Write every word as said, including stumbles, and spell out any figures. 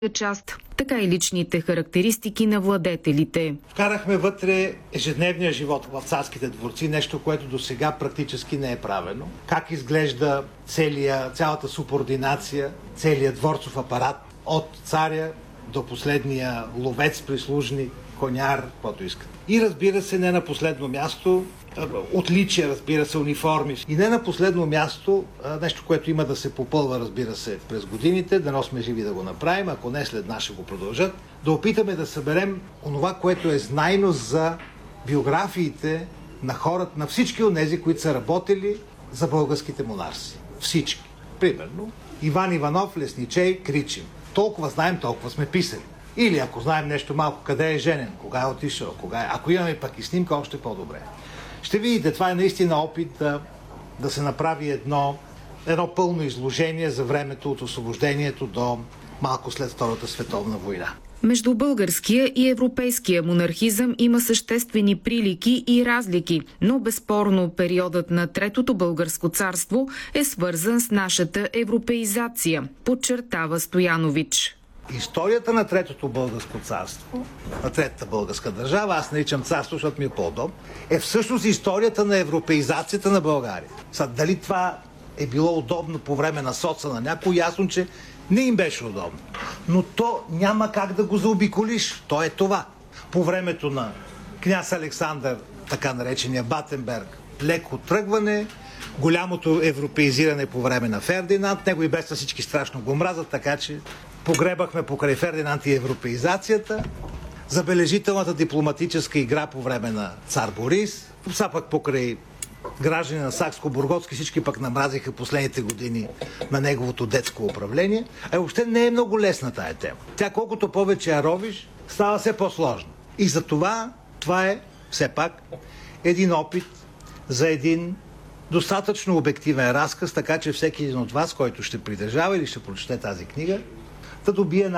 част, така и личните характеристики на владетелите. Вкарахме вътре ежедневния живот в царските дворци, нещо, което до сега практически не е правено. Как изглежда целия, цялата субординация, целият дворцов апарат от царя до последния ловец, прислужник, коняр, каквото иска. И разбира се, не на последно място, отличия, разбира се, униформи. И не на последно място, нещо, което има да се попълва, разбира се, през годините, дано сме живи да го направим, ако не след нас ще го продължат, да опитаме да съберем онова, което е знайно за биографиите на хората, на всички от тези, които са работили за българските монарси. Всички. Примерно, Иван Иванов, Лесничей, Кричим. Толкова знаем, толкова сме писали. Или ако знаем нещо малко, къде е женен, кога е отишъл, кога е... Ако имаме пък и снимка, още по-добре. Ще видите, това е наистина опит да, да се направи едно, едно пълно изложение за времето от освобождението до малко след Втората световна война. Между българския и европейския монархизъм има съществени прилики и разлики, но безспорно периодът на Третото българско царство е свързан с нашата европеизация, подчертава Стоянович. Историята на Третото българско царство, на Третата българска държава, аз наричам царство, защото ми е по-удобно, е всъщност историята на европеизацията на България. Са, дали това е било удобно по време на соца на някой, ясно, че не им беше удобно. Но то няма как да го заобиколиш. То е това. По времето на княз Александър, така наречения Батенберг, леко тръгване, голямото европеизиране по време на Фердинанд, него и без всички страшно го мразят, така че погребахме покрай Фердинанд и европеизацията, забележителната дипломатическа игра по време на цар Борис, са пък покрай граждани на Сакско-Бурготски, всички пък намразиха последните години на неговото детско управление. А въобще не е много лесна тая тема. Тя колкото повече я ровиш, става все по-сложно. И за това, това е все пак един опит за един достатъчно обективен разказ, така че всеки един от вас, който ще притежава или ще прочете тази книга, да добие